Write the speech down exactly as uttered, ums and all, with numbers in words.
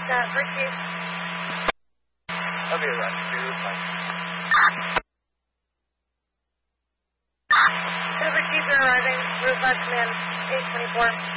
That for Chief. I'll be around two, fine. Silver Chief, you're arriving. Route five, command, eight twenty-four.